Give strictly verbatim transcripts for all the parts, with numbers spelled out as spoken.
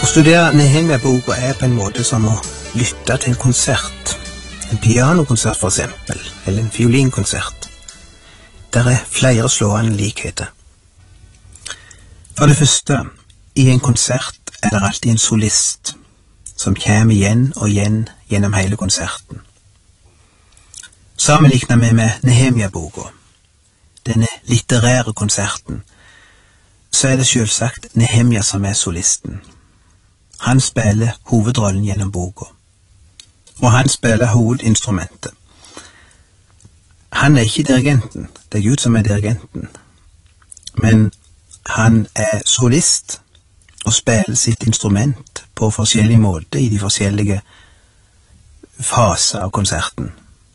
Å studere Nehemia-boka er på en måte som å lytte til en konsert. En pianokonsert for eksempel, eller en fiolinkonsert. Der er flere slående likheter. For det første, i en konsert er det alltid en solist som kommer igjen og igjen gjennom hele konserten. Sammenlignet med, med Nehemia-boka, denne litterære konserten, så er det selvsagt Nehemia som er solisten. Han spiller hovedrollen gjennom boka, og han spiller hovedinstrumentet. Han er ikke dirigenten, det er Gud som er dirigenten, men han er solist og spiller sitt instrument på forskjellige måter i de forskjellige faser av konserten.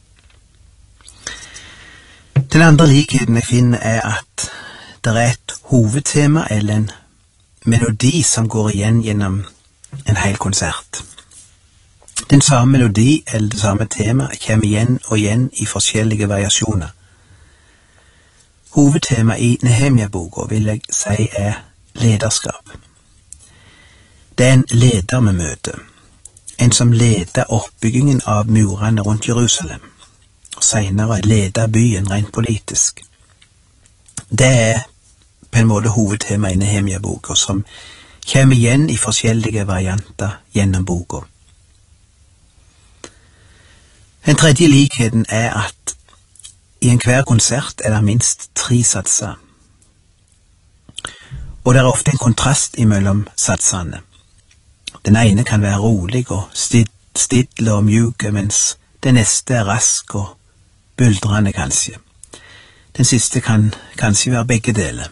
Den andre likheten jeg finner er at det er et hovedtema eller en melodi som går igjen gjennom en hel konsert. Den samme melodi eller det samme tema kommer igjen og igjen i forskjellige variasjoner. Hovedtema i Nehemia-boka vil jeg si er lederskap. Det er en leder med møte, en som leder oppbyggingen av murene rundt Jerusalem, og senere leder byen rent politisk. Det er på en måte hovedtema i Nehemia-boka, som kommer igjen i forskjellige varianter gjennom boka. Den tredje likheten er at i enhver konsert er det minst tre satser, og det er ofte en kontrast imellom satsene. Den ene kan være rolig og stille og mjuke, mens den neste er rask og buldrende kanskje. Den siste kan kanskje være begge deler.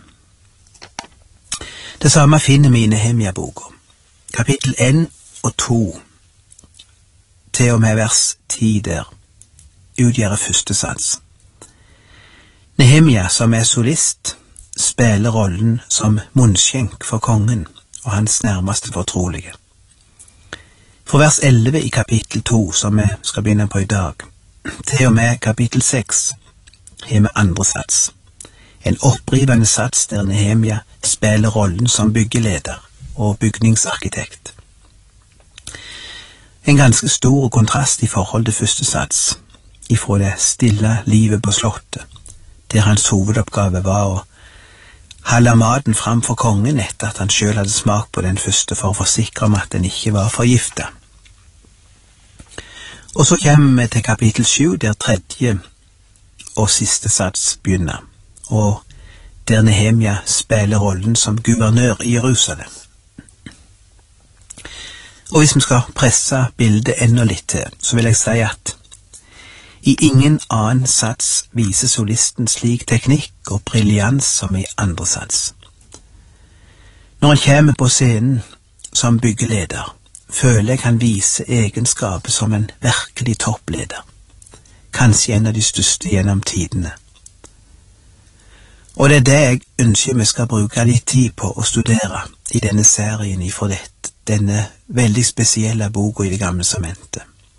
Det samme finner vi i Nehemia-boka. Kapittel én og to, til og med vers ti der, utgjør første sats. Nehemia, som er solist, spiller rollen som munnskjenk for kongen og hans nærmeste fortrolige. Fra vers elleve i kapittel to, som vi skal begynne på i dag, til og med kapittel seks, har vi andre sats. En opprivende sats der Nehemia spiller rollen som byggeleder og bygningsarkitekt. En ganske stor kontrast i forhold til første sats, ifra det stille livet på slottet, der hans hovedoppgave var å holde maten fram for kongen etter at han selv hadde smakt på den første for å forsikre om at den ikke var forgiftet. Og så kommer vi til kapittel sju, der tredje og siste sats begynner, og der Nehemia spiller rollen som guvernør i Jerusalem. Og hvis vi skal presse bildet enda litt til, så vil jeg si at i ingen annen sats viser solisten slik teknikk og briljans som i andre sats. Når han kommer på scenen som byggeleder, føler jeg han viser egenskaper som en virkelig toppleder, kanskje en av de største gjennom tidene. Og det er det jeg ønsker vi skal bruke litt tid på å studere i denne serien ifra dette, denne veldig spesielle boka i Det gamle testamentet.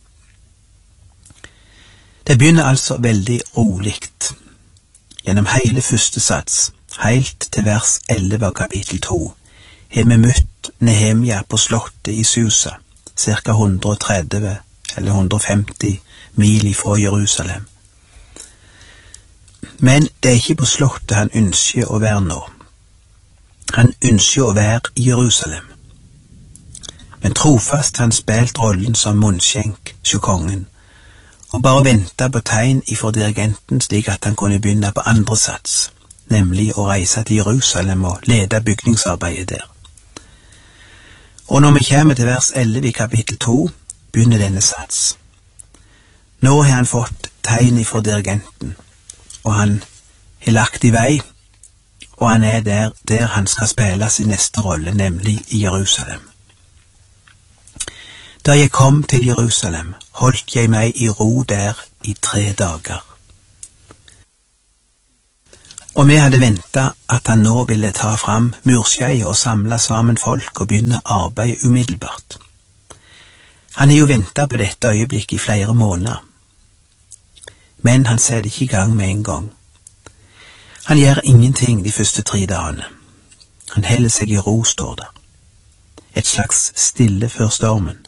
Det begynner altså veldig roligt. Gjennom hele første sats, helt til vers elleve av kapittel to, har vi møtt Nehemia på slottet i Susa, cirka hundre og tretti eller hundre og femti mil fra Jerusalem. Men det er ikke på slottet han ønsker å være nå. Han ønsker å være i Jerusalem. Men trofast han spilt rollen som munnskjenk hos kongen, og bare ventet på tegn ifra dirigenten slik at han kunne begynne på andre sats, nemlig å reise til Jerusalem og lede bygningsarbeidet der. Og når vi kommer til vers elleve i kapittel to, begynner denne sats. Nå har han fått tegn ifra dirigenten, og han har lagt i vei, og han er der, der han skal spille sin neste rolle, nemlig i Jerusalem. Da jeg kom til Jerusalem, holdt jeg meg i ro der i tre dager. Og vi hadde ventet at han nå ville ta fram murskeier og samle sammen folk og begynne arbeidet umiddelbart. Han har jo ventet på dette øyeblikket i flere måneder, men han setter ikke i gang med en gang. Han gjør ingenting de første tre dagene. Han holder seg i ro, står det. et slags stille før stormen.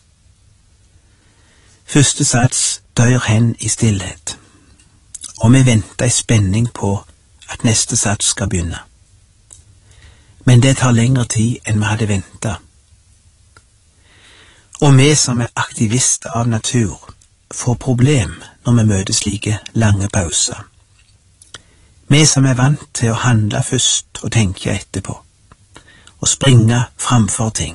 Første sats dør hen i stillhet, og vi venter i spenning på at neste sats skal begynne. Men det tar lengre tid enn vi hadde ventet. Og vi som er aktivister av natur, får problem når vi møter slike lange pauser. Vi som er vant til å handle først og tenke etterpå, og springe framfor ting.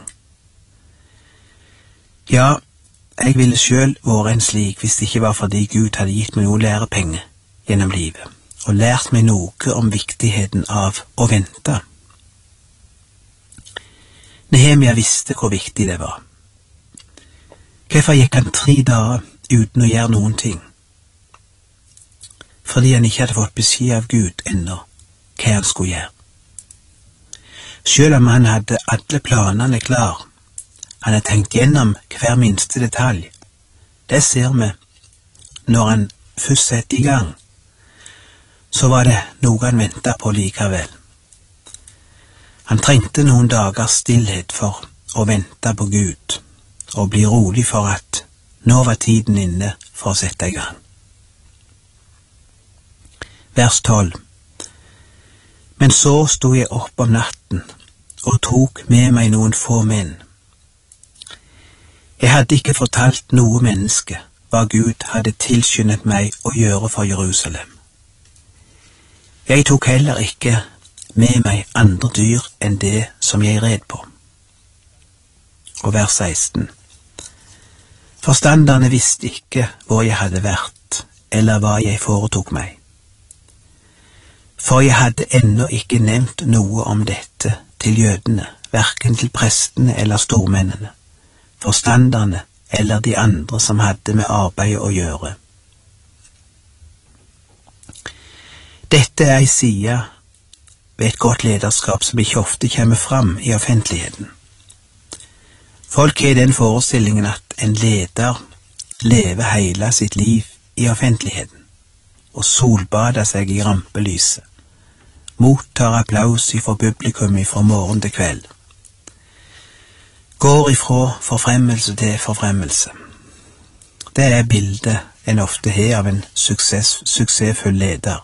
Ja, jeg ville selv vært en slik hvis det ikke var fordi Gud hadde gitt meg noe lærepenger gjennom livet, og lært meg noe om viktigheten av å vente. Nehemia visste hvor viktig det var. Hvorfor gikk han tre dager uten å gjøre noen ting? Fordi han ikke hadde fått beskjed av Gud ennå hva han skulle gjøre. Selv om han hadde alle planene klar, han hadde tenkt gjennom hver minste detalj. Det ser vi når han først setter i gang. Så var det noe han ventet på likevel. Han trengte noen dagers stillhet for å vente på Gud, og bli rolig for at nå var tiden inne for å sette i gang. Vers tolv. Men så sto jeg opp om natten og tok med meg noen få menn. Jeg hadde ikke fortalt noe menneske hva Gud hadde tilskyndet meg å gjøre for Jerusalem. Jeg tok heller ikke med meg andre dyr enn det som jeg red på. Og vers seksten. Forstanderne visste ikke hvor jeg hadde vært, eller hva jeg foretok meg. For jeg hadde ennå ikke nevnt noe om dette til jødene, hverken til prestene eller stormennene, forstanderne eller de andre som hadde med arbeidet å gjøre. Dette er ei side ved et godt lederskap som ikke ofte kommer fram i offentligheten. Folk har den forestillingen at en leder lever hele sitt liv i offentligheten, og solbader seg i rampelyset, mottar applaus fra publikum fra morgen til kveld, går ifra forfremmelse til forfremmelse. Det er bildet en ofte har av en suksess, suksessfull leder.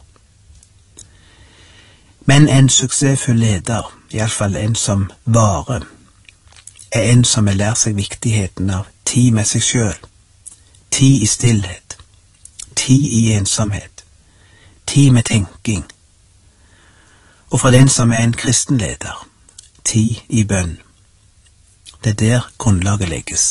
Men en suksessfull leder, i alle fall en som varer, er en som har lært seg viktigheten av tid med seg selv, tid i stillhet, tid i ensomhet, tid med tenking, og for den som er en kristenleder, tid i bønn. Det er der grunnlaget legges.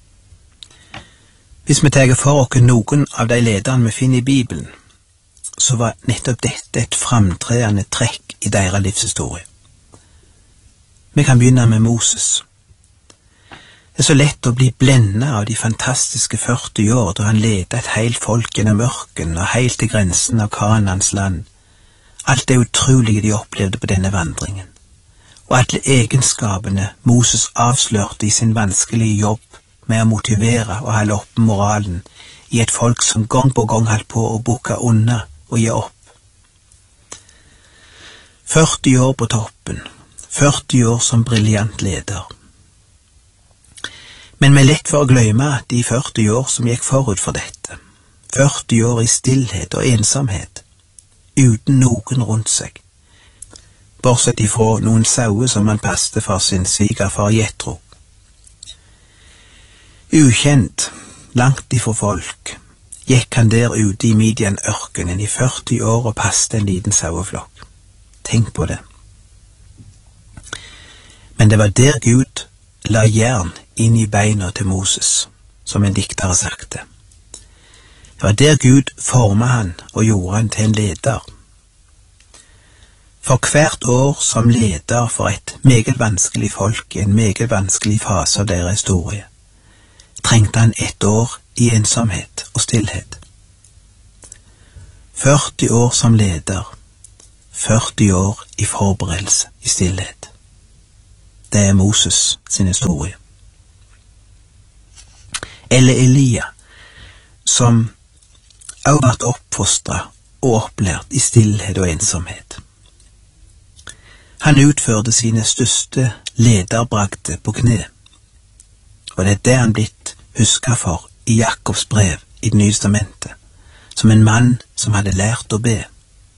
Hvis vi tar for oss noen av de lederne vi finner i Bibelen, så var nettopp dette et framtredende trekk i deres livshistorie. Vi kan begynne med Moses. Det er så lett å bli blendet av de fantastiske førti år da han ledet et helt folk gjennom ørkenen og helt til grensen av Kanaans land. Alt det utrolige de opplevde på denne vandringen, og alle egenskapene Moses avslørte i sin vanskelige jobb med å motivere og holde oppe moralen i et folk som gang på gang holdt på å bukke unna og gi opp. førti år på toppen, førti år som briljant leder. Men vi er lett for å glemme de førti år som gikk forut for dette. førti år i stillhet og ensomhet, uten noen rundt seg, bortsett ifra noen sauer som han passte for sin svigerfar Jethro. Ukjent, langt ifra folk, gikk han der ute i Midian-ørkenen i førti år og passte en liten saueflokk. Tenk på det. Men det var der Gud la jern inn i beina til Moses, som en dikter har sagt det. Det var der Gud formet han og gjorde han til en leder. For hvert år som leder for et meget vanskelig folk i en meget vanskelig fase av deres historie, trengte han ett år i ensomhet og stillhet. førti år som leder, førti år i forberedelse i stillhet. Det er Moses sin historie. Eller Elia, som også ble oppfostret og opplært i stillhet og ensomhet. Han utførte sine største lederbragder på kne, og det er det han blitt husket for i Jakobs brev i Det nye testamentet, som en mann som hadde lært å be.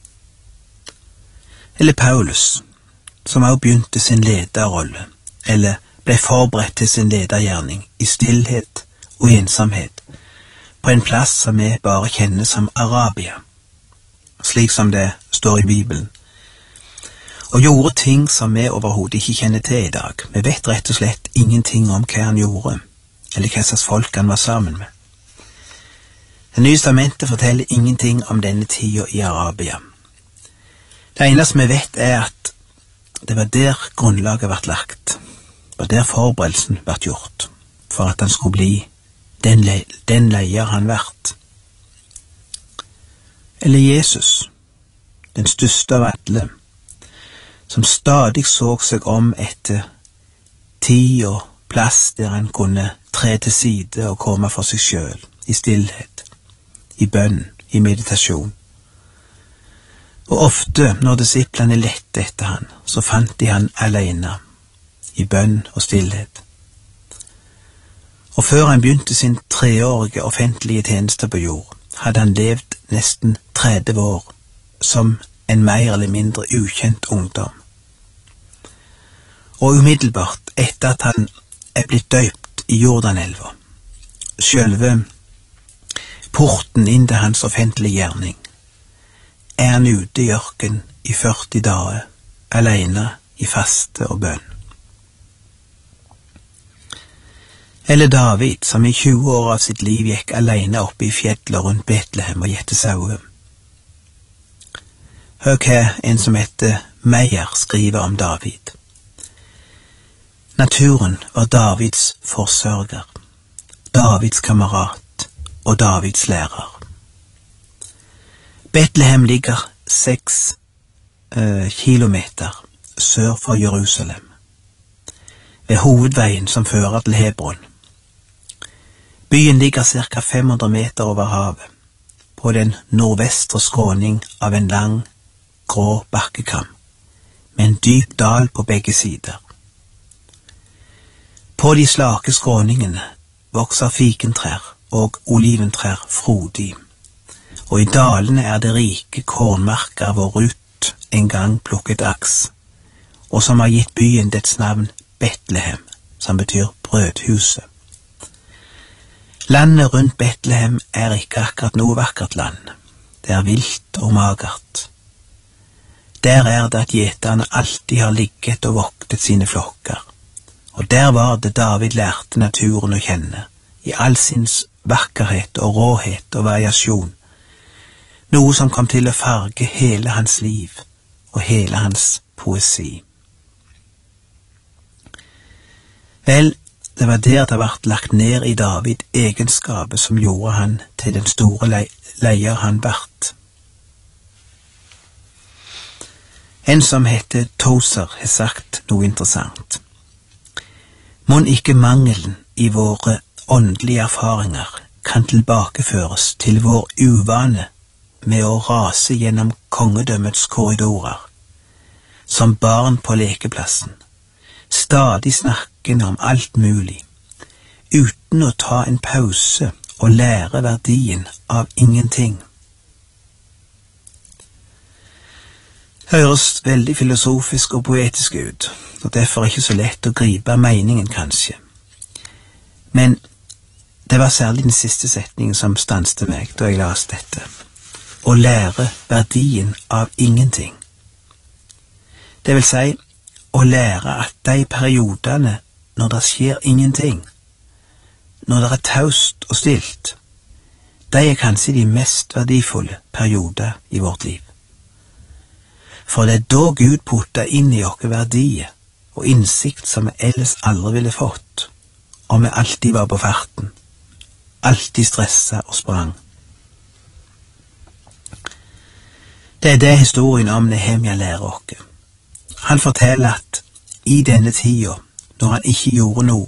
Eller Paulus, som også begynte sin lederrolle, eller ble forberedt til sin ledergjerning i stillhet og ensomhet, på en plass som vi bare kjenner som Arabia, slik som det står i Bibelen, og gjorde ting som vi overhodet ikke kjenner til i dag. Vi vet rett og slett ingenting om hva han gjorde, eller hva slags folk han var sammen med. Det nye testamentet forteller ingenting om denne tida i Arabia. Det eneste vi vet er at det var der grunnlaget ble lagt, og der forberedelsen ble gjort, for at han skulle bli den, le den leier han vært. Eller Jesus, den største av alle, som stadig så seg om etter tid og plass der han kunne tre til side og komme for seg selv, i stillhet, i bønn, i meditasjon. Og ofte når disiplene lette etter han, så fant de han alene, i bønn og stillhet. Og før han begynte sin treårige offentlige tjeneste på jord, hadde han levd nesten tretti år som en mer eller mindre ukjent ungdom. Og umiddelbart etter at han er blitt døypt i Jordanelva, selve porten inn til hans offentlige gjerning, er han ute i ørken i førti dager, alene i faste og bønn. Eller David, som i tjue år av sitt liv gikk alene oppe i fjellet rundt Betlehem og gjette sauer. Hør hva en som heter Meyer skriver om David. Naturen var Davids forsørger, Davids kamerat og Davids lærer. Betlehem ligger seks eh, kilometer sør for Jerusalem, ved hovedveien som fører til Hebron. Byen ligger cirka fem hundre meter over havet, på den nordvestre skråning av en lang, grå bakkekam, med en dyp dal på begge sider. På de slake skråningene vokser fikentrær og oliventrær frodig, og i dalene er det rike kornmarker hvor Ruth en gang plukket aks, og som har gitt byen dets navn Betlehem, som betyr brødhuset. Landet rundt Betlehem er ikke akkurat noe vakkert land. Det er vilt og magert. Der er det at gjeterne alltid har ligget og voktet sine flokker, og der var det David lærte naturen å kjenne, i all sin vakkerhet og råhet og variasjon, noe som kom til å farge hele hans liv og hele hans poesi. Vel, det var der det ble lagt ned i David egenskaper som gjorde han til den store le leier han vart. En som heter Tozer har sagt noe interessant. Mon ikke mangelen i våre åndelige erfaringer kan tilbakeføres til vår uvane med å rase gjennom kongedømmets korridorer, som barn på lekeplassen, stadig snakkende om alt mulig, uten å ta en pause og lære verdien av ingenting. Høres veldig filosofisk og poetisk ut, og derfor ikke så lett å gripe meningen kanskje. Men det var særlig den siste setningen som stanste meg da jeg las dette. Å lære verdien av ingenting. Det vil si, å lære at de periodene når det skjer ingenting, når det er taust og stilt, de er kanskje de mest verdifulle perioder i vårt liv. For det er da Gud putter inn i oss verdier og innsikt som vi ellers aldri ville fått, om vi alltid var på farten, alltid stresset og sprang. Det er det historien om Nehemia lærer oss. Han forteller at i denne tida, når han ikke gjorde noe,